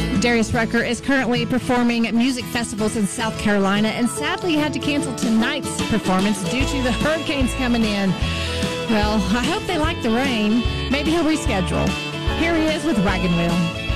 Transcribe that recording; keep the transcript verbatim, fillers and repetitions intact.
Darius Rucker is currently performing at music festivals in South Carolina and sadly had to cancel tonight's performance due to the hurricanes coming in. Well, I hope they like the rain. Maybe he'll reschedule. Here he is with Wagon Wheel.